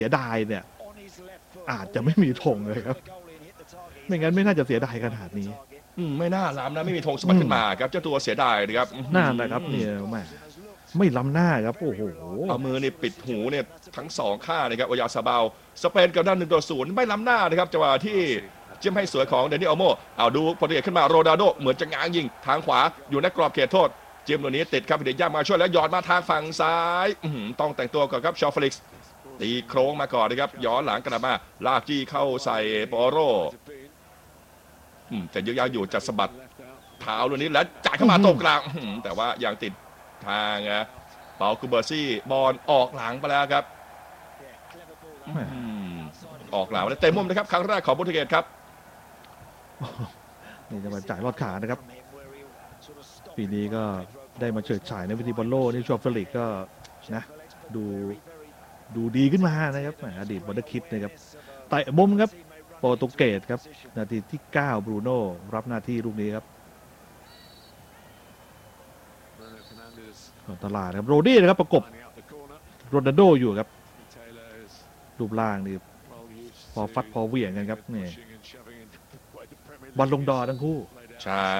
เสียดายเนี่ยอาจจะไม่มีธงเลยครับไม่งั้นไม่น่าจะเสียดายขนาดนี้ไม่น่าล้ำนะไม่มีธงสมัครขึ้นมาครับเจ้าตัวเสียดายนะครับน่านะครับเนี่ยไม่ล้ำหน้าครับโอ้โหเอามือนี่ปิดหูเนี่ยทั้งสองข้างนะครับโอยาซาบาลสเปนกับด้าน1-0ไม่ล้ำหน้านะครับจังหวะที่เจิ้มให้สวยของเดนิโอโมเอาดูโปรตุเกสขึ้นมาโรนัลโดเหมือนจะง้างยิงทางขวาอยู่ในกรอบเขตโทษเจิ้มตัวนี้ติดครับเดี๋ยวย่ามาช่วยแล้วหยอดมาทางฝั่งซ้ายต้องแต่งตัวก่อนครับชอฟลิกซ์ตีโค้งมาก่อนนะครับย้อนหลังกลับมาลากจี้เข้าใส่ปอโรแต่ยืดยาวอยู่จัดสะบัดเท้าตัวนี้แล้วจ่ายเข้ามาตรงกลางแต่ว่ายังติดทางเปาคูเบอร์ซี่บอลออกหลังไปแล้วครับออกหลังแล้วเต็มมุมนะครับครั้งแรกของโปรตุเกสครับนี่จะมาจ่ายรอดขานะครับปีนี้ก็ได้มาเฉิดฉายในเวทีบอลโลกนี่ชอฟเฟลิกก็นะดูดีขึ้นมานะครับอดีตบอลคิดนะครับแต่มุมครับโปรตุเกสครับนาทีที่9บรูโน่รับหน้าที่ลูกนี้ครับตลาดครับโรดี้นะครับประกบโรนัลโดอยู่ครับรูปร่างนี่พอฟัดพอเหวี่ยงกันครับนี่บอลลงดอทั้งคู่ใช่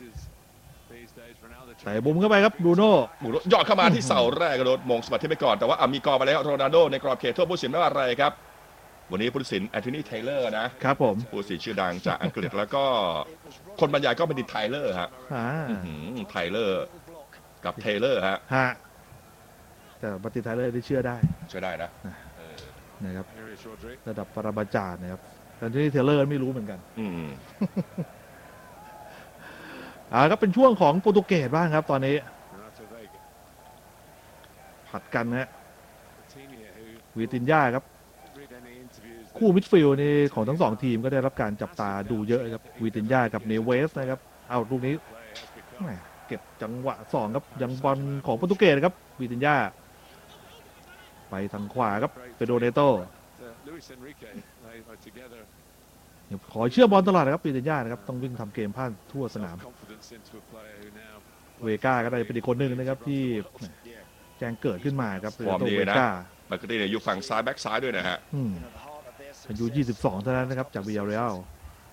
แต่บุ้มเข้าไปครับบรูโน่ยอดเข้ามาที่เสาแรกกระโดดมงสมัติที่ไปก่อนแต่ว่ามีกอมาแล้วโรนัลโดในกรอบเขตโทษผู้ตัดสินไม่ว่าอะไรครับวันนี้ผู้ตัดสินแอนโทนีไทเลอร์นะครับผมผู้ตัดสินชื่อดังจากอังกฤษแล้วก็คนบรรยายก็เป็นดิไทเลอร์ฮะไทเลอร์กับเทเลอร์ฮะแต่ปฏิไทเลอร์ที่เชื่อได้นะครับระดับปรมาจารย์นะครับแต่ที่เทเลอร์ไม่รู้เหมือนกันก็เป็นช่วงของโปรตุเกสบ้างครับตอนนี้ผัดกันนะวิตินญ่าครับคู่มิดฟิลด์นี่ของทั้งสองทีมก็ได้รับการจับตาดูเยอะครับวิตินญ่ากับเนเวสนะครับเอาลูกนี้เก็บจังหวะ2ครับยังบอลของโปรตุเกสครับวิตินญ่าไปทางขวาครับเปโดเนโตขอเชื่อบอลตลอดนะครับวิตินญ่านะครับต้องวิ่งทำเกมผ่านทั่วสนามเวก้าก็ได้เป็นอีกคนหนึ่งนะครับที่แจ้งเกิดขึ้นมาครับฟอร์มดีนะปกติเนี่ยอยู่ฝั่งซ้ายแบ็กซ้ายด้วยนะฮะอายุ22เท่านั้นนะครับจากวิยาเรอัล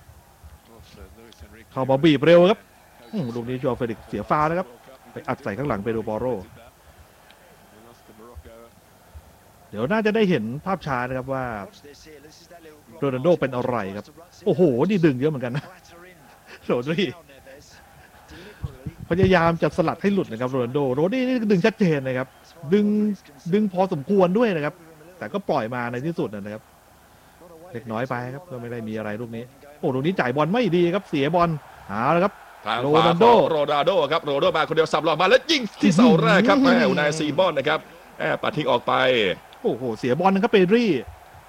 เข้ามาบีบเร็วครับลูกนี้จอเฟลิกเสียฟาวนะครับไปอัดใส่ข้างหลังเปโดปอโรเดี๋ยวน่าจะได้เห็นภาพช้านะครับว่าโรนัลโดเป็นอะไรครับโอ้โหนี่ดึงเยอะเหมือนกันนะโรดรี่พยายามจะสลัดให้หลุดนะครับโรนัลโดนี่ดึงชัดเจนนะครับดึงพอสมควรด้วยนะครับแต่ก็ปล่อยมาในที่สุดนะครับเล็กน้อยไปครับก็ไม่ได้มีอะไรลูกนี้โอ้ลูกนี้จ่ายบอลไม่ดีครับเสียบอลหาแล้วครับโรนัลโดครับโรนัลโดมาคนเดียวสับหลอกมาแล้วยิงที่เสาแรกครับแม่อุนายซีบอนนะครับปัดทิ้งออกไปโอ้โหเสียบอลนะครับเปดรี่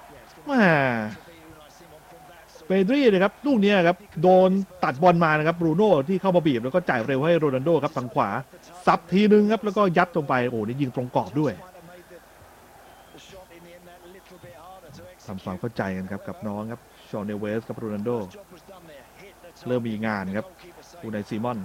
นะครับลูกนี้ครับโดนตัดบอลมานะครับบรูโน่ที่เข้ามาบีบแล้วก็จ่ายเร็วให้โรนัลโดครับทางขวาซับทีนึงครับแล้วก็ยัดลงไปโอ้นี่ยิงตรงกรอบด้วยทำความเข้าใจกันครับกับน้องครับชอนเนเวสกับโรนัลโดเริ่มมีงานครับอูไนซีมอน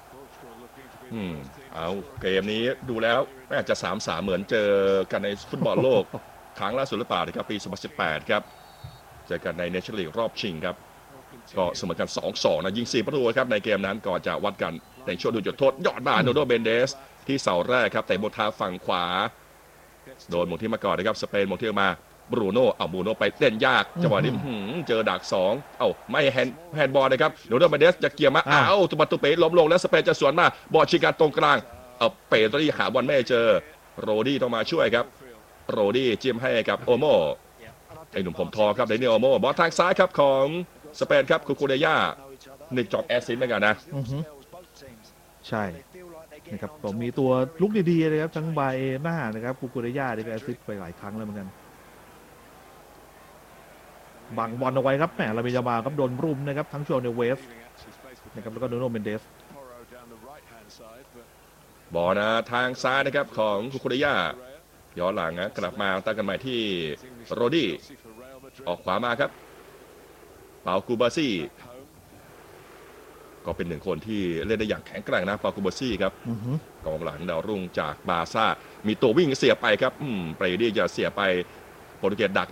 เอาเกมนี้ดูแล้วอาจจะ 3-3 เหมือนเจอกันในฟุตบอลโลกครั้งล่าสุดหรือเปล่านะครับปี 2018 ครับเจอกันในเนชั่นลีกรอบชิงครับก็เสมอกัน 2-2 นะยิง4 ประตูครับในเกมนั้นก่อนจะวัดกันในช่วงดูจุดโทษยอดมาโนโดเบนเดสที่เสาแรกครับแต่บนทางฝั่งขวาโดนหมดที่มาก่อนนะครับสเปนหมดที่มาบรูโน่ไปเล่นยากจังหวะนี้เจอดัก2ไม่แฮนด์บอลนะครับโนโดเบนเดสจะเกี่ยมาตุบัตตุเปล้มลงแล้วสเปนจะสวนมาบอลชิการตรงกลางเปตอรี่หาบอลไม่เจอโรดี้ต้องมาช่วยครับโรดี้จิ้มให้กับโอโมไอ้หนุ่มผมทอครับเดนิโอโมบอลทางซ้ายครับของสเปนครับคูคูเดย่า1จอบแอสซิสต์เหมือนกันนะใช่นะครับผมมีตัวลุกดีๆเลยครับทั้งบาเอน่านะครับคูคูเดย่าได้แอสซิสต์ไปหลายครั้งแล้วเหมือนกันบังบอลเอาไว้ครับแหมลามิยามาครับโดนรุมนะครับทั้งชอนเนเวสนะครับแล้วก็โนโนเมนเดสบอลนะทางซ้ายนะครับของคูคูเดย่าย้อนหลังนะกลับมาตั้งกันใหม่ที่โรดี้ออกขวามาครับเปาคูบาซี่ก็เป็นหนึ่งคนที่เล่นได้อย่างแข็งแกร่งนะเปาคูบาซี่ครับกองหลังดาวรุ่งจากบาซ่ามีตัววิ่งเสียไปครับไปดีจะเสียไปรตุเกสดัก